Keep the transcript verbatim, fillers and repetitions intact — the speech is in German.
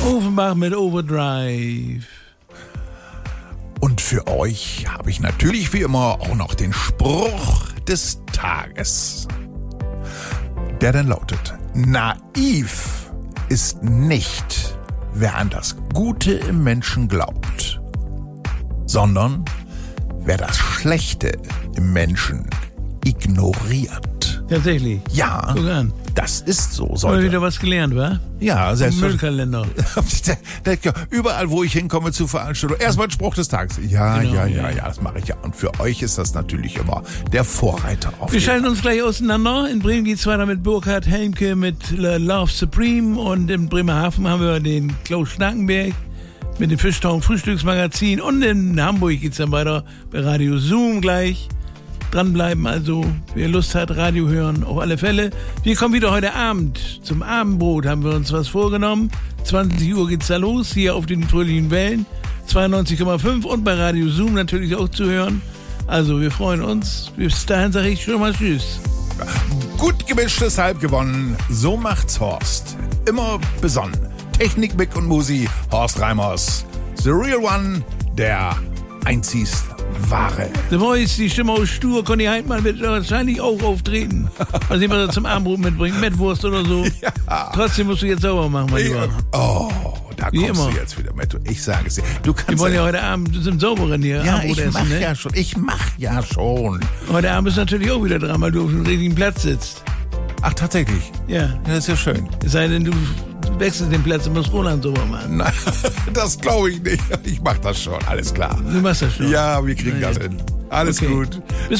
Offenbach mit Overdrive. Und für euch habe ich natürlich wie immer auch noch den Spruch des Tages. Der dann lautet: Naiv ist nicht, wer an das Gute im Menschen glaubt, sondern wer das Schlechte im Menschen ignoriert. Tatsächlich. Ja, Guck an. das ist so. Haben wir Sollte. wieder was gelernt, wa? Ja, Vom Müllkalender. Überall, wo ich hinkomme zu Veranstaltungen, erstmal ein Spruch des Tages. Ja, Genau, ja, ja. ja, ja, das mache ich ja. Und für euch ist das natürlich immer der Vorreiter auf Wir jeden schalten Fall. uns gleich auseinander. In Bremen geht's weiter mit Burkhard Helmke mit Love Supreme. Und in Bremerhaven haben wir den Klaus Schnackenberg mit dem Fischtown Frühstücksmagazin. Und in Hamburg geht's dann weiter bei Radio Zoom gleich. Dranbleiben also, wer Lust hat, Radio hören, auf alle Fälle. Wir kommen wieder heute Abend. Zum Abendbrot haben wir uns was vorgenommen. zwanzig Uhr geht's da los, hier auf den fröhlichen Wellen. zweiundneunzig Komma fünf und bei Radio Zoom natürlich auch zu hören. Also, wir freuen uns. Bis dahin sage ich schon mal Tschüss. Gut gemischtes Halb gewonnen, so macht's Horst. Immer besonnen. Technik, Mick und Musi, Horst Reimers. The Real One, der einzigst wahre. The Voice, die Stimme aus Stur, Conny Heidmann wird wahrscheinlich auch auftreten. Mal sehen, was er zum Abendbrot mitbringt. Mettwurst oder so. Ja. Trotzdem musst du jetzt sauber machen, mein Lieber. Oh, da Wie kommst immer. du jetzt wieder mit. Ich sage es dir. Du kannst Wir wollen ja heute Abend im Sauberen hier ja, Abendbrot ich essen, mach ne? ja schon. Ich mach ja schon. Heute Abend ist natürlich auch wieder dran, weil du auf dem richtigen Platz sitzt. Ach, tatsächlich. Ja. Ja, das ist ja schön. Es sei denn, du wechselst den Platz und musst Roland sauber machen. Nein, das glaube ich nicht. Ich mach das schon. Alles klar. Du machst das schon. Ja, wir kriegen Na das ja. hin. Alles Okay. gut. Bis